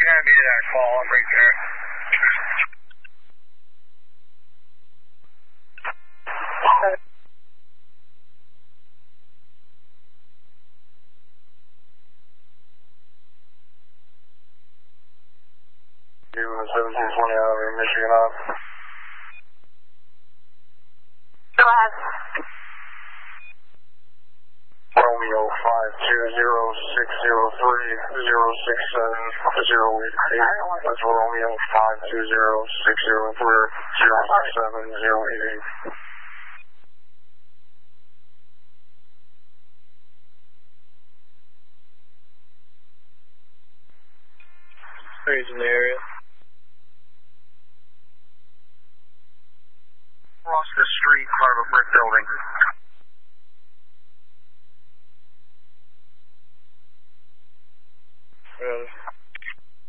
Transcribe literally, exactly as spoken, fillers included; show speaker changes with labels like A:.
A: gonna be that fall up right there.
B: seventeen twenty out of Michigan off.
C: Go ahead.
B: Romeo five two zero six zero three zero six seven zero eight eight. That's Romeo five two zero six zero three zero six seven zero eight eight.
D: Streets in the area.
A: Across the street, part of a brick building.